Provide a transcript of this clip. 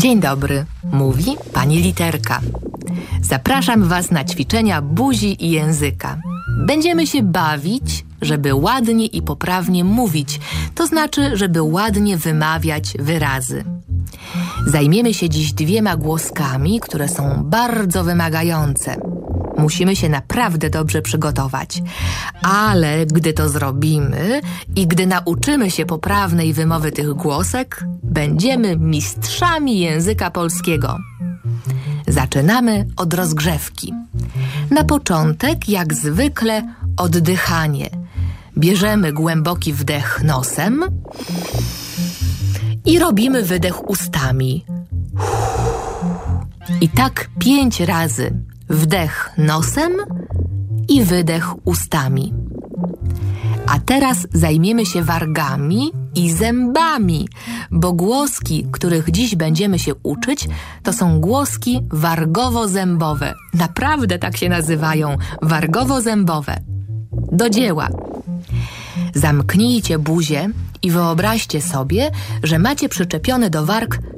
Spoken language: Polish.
Dzień dobry, mówi pani Literka. Zapraszam was na ćwiczenia buzi i języka. Będziemy się bawić, żeby ładnie i poprawnie mówić, to znaczy, żeby ładnie wymawiać wyrazy. Zajmiemy się dziś 2 głoskami, które są bardzo wymagające. Musimy się naprawdę dobrze przygotować. Ale gdy to zrobimy i gdy nauczymy się poprawnej wymowy tych głosek, będziemy mistrzami języka polskiego. Zaczynamy od rozgrzewki. Na początek, jak zwykle, oddychanie. Bierzemy głęboki wdech nosem i robimy wydech ustami. I tak 5 razy. Wdech nosem i wydech ustami. A teraz zajmiemy się wargami i zębami, bo głoski, których dziś będziemy się uczyć, to są głoski wargowo-zębowe. Naprawdę tak się nazywają, wargowo-zębowe. Do dzieła. Zamknijcie buzię i wyobraźcie sobie, że macie przyczepione do warg